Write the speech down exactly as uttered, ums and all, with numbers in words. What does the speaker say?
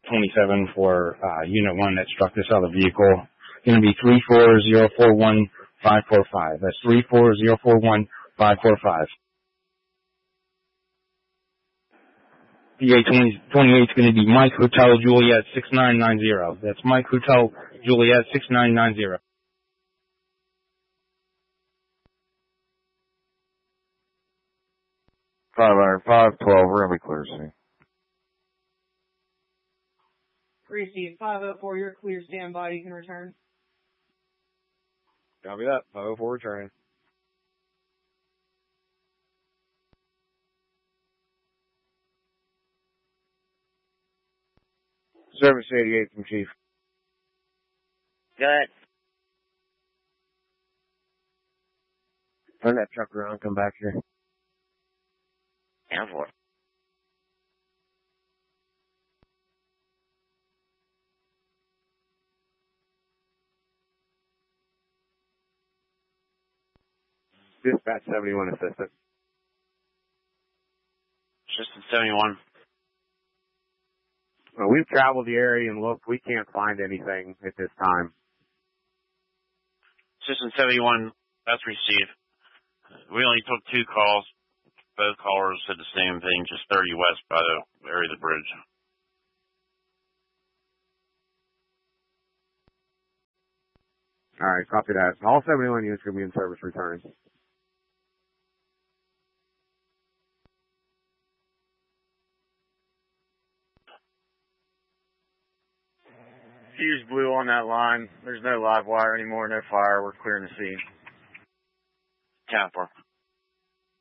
twenty-seven for uh, Unit one that struck this other vehicle. Going to be three four zero four one five four five. That's three four zero four one five four five. P A twenty-eight is going to be Mike Hotel Juliet six nine nine zero. That's Mike Hotel Juliet six nine nine zero. five iron five twelve, we're going to be clear to see. Receive five oh four, you're clear, stand by, you can return. Copy that, five oh four returning. Service eighty-eight from Chief. Good. Turn that truck around, come back here. Down for it. Dispatch seventy-one assistant. Assistant seventy-one. Well, we've traveled the area and looked. We can't find anything at this time. Assistant seventy-one, that's received. We only took two calls. Both callers said the same thing, just thirty west by the area of the bridge. All right, copy that. All seventy-one units are going to be in service returning. Fuse blew on that line. There's no live wire anymore, no fire. We're clearing the scene. ten four.